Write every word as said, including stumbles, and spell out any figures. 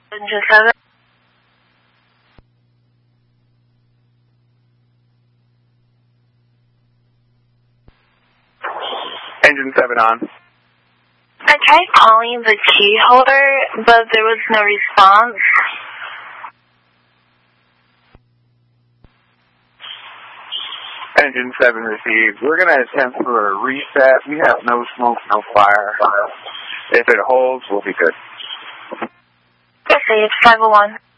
Engine seven. Engine seven on. I tried calling the key holder, but there was no response. Engine seven received. We're going to attempt for a reset. We have no smoke, no fire. If it holds, we'll be good. Received, five oh one.